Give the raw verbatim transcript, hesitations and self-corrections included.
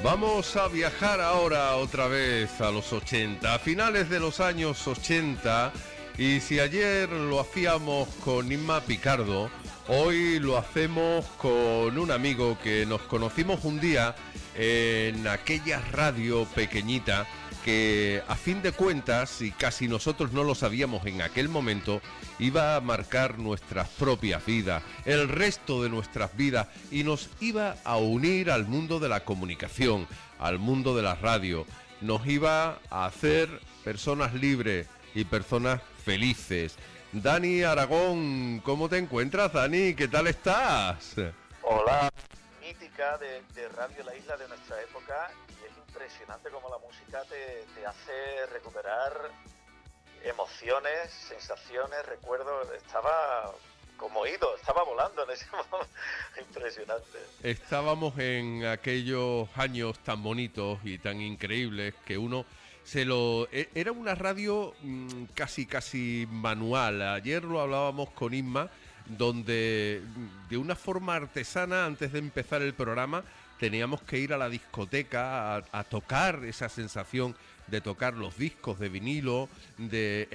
Vamos a viajar ahora otra vez a los ochenta, a finales de los años ochenta, y si ayer lo hacíamos con Inma Picardo, hoy lo hacemos con un amigo que nos conocimos un día en aquella radio pequeñita que, a fin de cuentas, y casi nosotros no lo sabíamos en aquel momento, iba a marcar nuestras propias vidas, el resto de nuestras vidas, y nos iba a unir al mundo de la comunicación, al mundo de la radio. Nos iba a hacer personas libres y personas felices. Dani Aragón, ¿cómo te encuentras, Dani? ¿Qué tal estás? Hola, mítica de, de Radio La Isla de nuestra época, y es impresionante cómo la música te, te hace recuperar emociones, sensaciones, recuerdos. Estaba como ido, estaba volando en ese momento. Impresionante. Estábamos en aquellos años tan bonitos y tan increíbles que uno se lo... Era una radio mmm, casi, casi manual. Ayer lo hablábamos con Inma, donde de una forma artesana, antes de empezar el programa, teníamos que ir a la discoteca a, a tocar esa sensación de tocar los discos de vinilo, de